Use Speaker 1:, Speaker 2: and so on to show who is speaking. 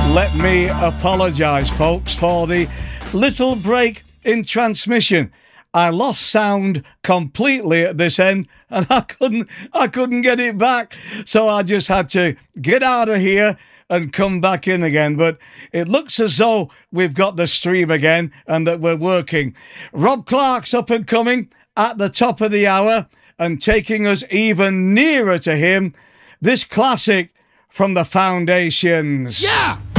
Speaker 1: Let me apologise, folks, for the little break in transmission. I lost sound completely at this end and I couldn't get it back. So I just had to get out of here and come back in again. But it looks as though we've got the stream again and that we're working. Rob Clark's up and coming at the top of the hour and taking us even nearer to him. This classic from the Foundations.
Speaker 2: Yeah!